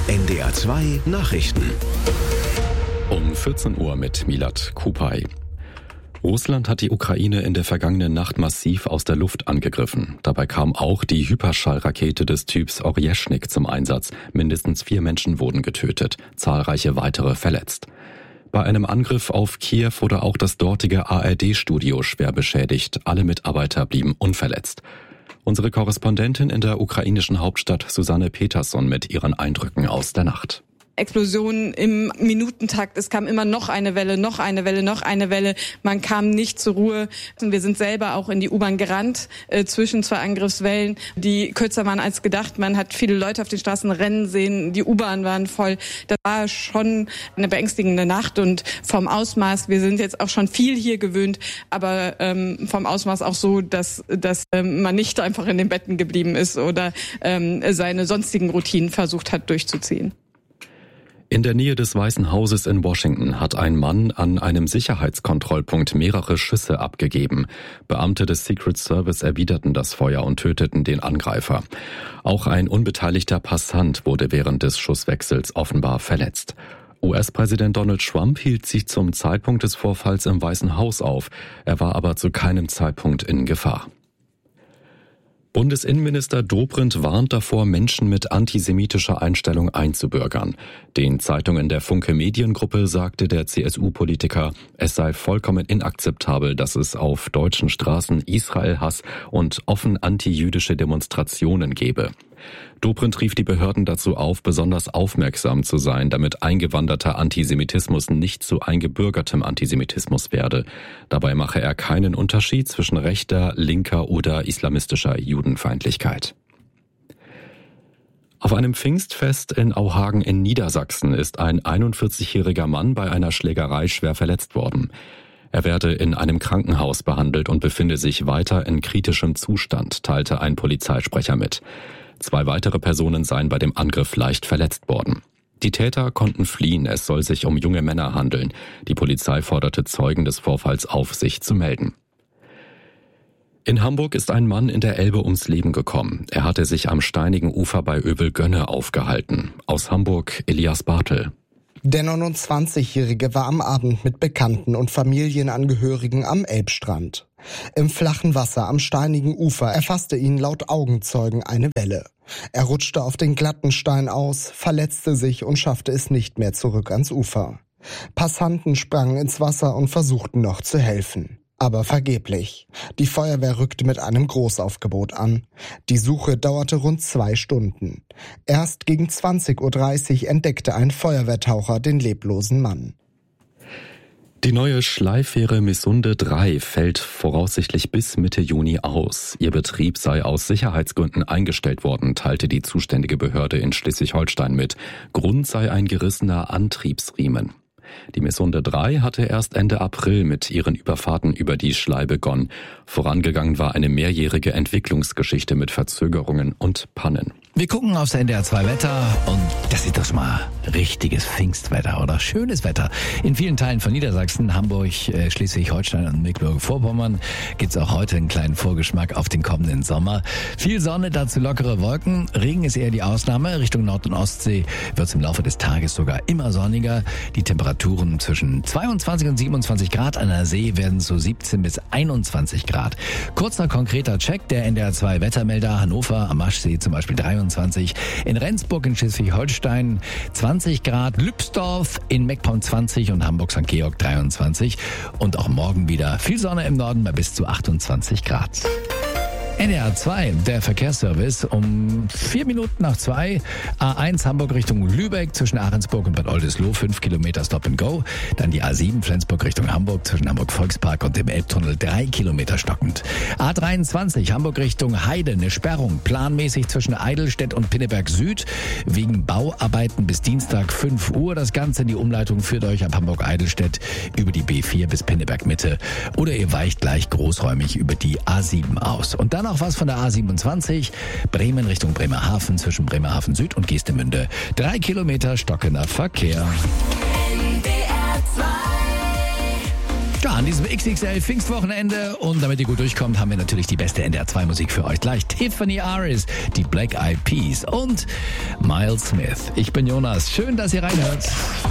NDR 2 Nachrichten. Um 14 Uhr mit Milad Kupay. Russland hat die Ukraine in der vergangenen Nacht massiv aus der Luft angegriffen. Dabei kam auch die Hyperschallrakete des Typs Orjeschnik zum Einsatz. Mindestens 4 Menschen wurden getötet, zahlreiche weitere verletzt. Bei einem Angriff auf Kiew wurde auch das dortige ARD-Studio schwer beschädigt. Alle Mitarbeiter blieben unverletzt. Unsere Korrespondentin in der ukrainischen Hauptstadt Susanne Peterson mit ihren Eindrücken aus der Nacht. Explosionen im Minutentakt. Es kam immer noch eine Welle, noch eine Welle, noch eine Welle. Man kam nicht zur Ruhe. Wir sind selber auch in die U-Bahn gerannt, zwischen 2 Angriffswellen, die kürzer waren als gedacht. Man hat viele Leute auf den Straßen rennen sehen. Die U-Bahn waren voll. Das war schon eine beängstigende Nacht und vom Ausmaß, wir sind jetzt auch schon viel hier gewöhnt, aber vom Ausmaß auch so, dass man nicht einfach in den Betten geblieben ist oder seine sonstigen Routinen versucht hat durchzuziehen. In der Nähe des Weißen Hauses in Washington hat ein Mann an einem Sicherheitskontrollpunkt mehrere Schüsse abgegeben. Beamte des Secret Service erwiderten das Feuer und töteten den Angreifer. Auch ein unbeteiligter Passant wurde während des Schusswechsels offenbar verletzt. US-Präsident Donald Trump hielt sich zum Zeitpunkt des Vorfalls im Weißen Haus auf. Er war aber zu keinem Zeitpunkt in Gefahr. Bundesinnenminister Dobrindt warnt davor, Menschen mit antisemitischer Einstellung einzubürgern. Den Zeitungen der Funke Mediengruppe sagte der CSU-Politiker, es sei vollkommen inakzeptabel, dass es auf deutschen Straßen Israel-Hass und offen antijüdische Demonstrationen gebe. Dobrindt rief die Behörden dazu auf, besonders aufmerksam zu sein, damit eingewanderter Antisemitismus nicht zu eingebürgertem Antisemitismus werde. Dabei mache er keinen Unterschied zwischen rechter, linker oder islamistischer Judenfeindlichkeit. Auf einem Pfingstfest in Auhagen in Niedersachsen ist ein 41-jähriger Mann bei einer Schlägerei schwer verletzt worden. Er werde in einem Krankenhaus behandelt und befinde sich weiter in kritischem Zustand, teilte ein Polizeisprecher mit. 2 weitere Personen seien bei dem Angriff leicht verletzt worden. Die Täter konnten fliehen, es soll sich um junge Männer handeln. Die Polizei forderte Zeugen des Vorfalls auf, sich zu melden. In Hamburg ist ein Mann in der Elbe ums Leben gekommen. Er hatte sich am steinigen Ufer bei Övelgönne aufgehalten. Aus Hamburg Elias Bartel. Der 29-Jährige war am Abend mit Bekannten und Familienangehörigen am Elbstrand. Im flachen Wasser am steinigen Ufer erfasste ihn laut Augenzeugen eine Welle. Er rutschte auf den glatten Stein aus, verletzte sich und schaffte es nicht mehr zurück ans Ufer. Passanten sprangen ins Wasser und versuchten noch zu helfen. Aber vergeblich. Die Feuerwehr rückte mit einem Großaufgebot an. Die Suche dauerte rund 2 Stunden. Erst gegen 20:30 Uhr entdeckte ein Feuerwehrtaucher den leblosen Mann. Die neue Schleiffähre Missunde 3 fällt voraussichtlich bis Mitte Juni aus. Ihr Betrieb sei aus Sicherheitsgründen eingestellt worden, teilte die zuständige Behörde in Schleswig-Holstein mit. Grund sei ein gerissener Antriebsriemen. Die Missunde 3 hatte erst Ende April mit ihren Überfahrten über die Schlei begonnen. Vorangegangen war eine mehrjährige Entwicklungsgeschichte mit Verzögerungen und Pannen. Wir gucken aufs NDR 2 Wetter und das ist doch schon mal richtiges Pfingstwetter oder schönes Wetter. In vielen Teilen von Niedersachsen, Hamburg, Schleswig-Holstein und Mecklenburg-Vorpommern gibt's auch heute einen kleinen Vorgeschmack auf den kommenden Sommer. Viel Sonne, dazu lockere Wolken. Regen ist eher die Ausnahme. Richtung Nord- und Ostsee wird's im Laufe des Tages sogar immer sonniger. Die Temperaturen zwischen 22 und 27 Grad. An der See werden es so 17 bis 21 Grad. Kurzer konkreter Check. Der NDR 2 Wettermelder Hannover am Maschsee zum Beispiel 23. In Rendsburg in Schleswig-Holstein 20 Grad, Lübsdorf in Meckpomm 20 und Hamburg-St. Georg 23. Und auch morgen wieder viel Sonne im Norden bei bis zu 28 Grad. NDR 2, der Verkehrsservice, um 4 Minuten nach 2, A1 Hamburg Richtung Lübeck zwischen Ahrensburg und Bad Oldesloe, 5 Kilometer Stop and Go. Dann die A7 Flensburg Richtung Hamburg zwischen Hamburg Volkspark und dem Elbtunnel 3 Kilometer stockend. A23 Hamburg Richtung Heide, eine Sperrung, planmäßig zwischen Eidelstedt und Pinneberg Süd, wegen Bauarbeiten bis Dienstag 5 Uhr. Das Ganze in die Umleitung führt euch ab Hamburg-Eidelstedt über die B4 bis Pinneberg Mitte oder ihr weicht gleich großräumig über die A7 aus. Und dann noch was von der A27, Bremen Richtung Bremerhaven zwischen Bremerhaven Süd und Geestemünde. 3 Kilometer stockender Verkehr. Klar, an diesem XXL Pfingstwochenende und damit ihr gut durchkommt, haben wir natürlich die beste NDR2 Musik für euch. Gleich Tiffany Aris, die Black Eyed Peas und Miles Smith. Ich bin Jonas. Schön, dass ihr reinhört.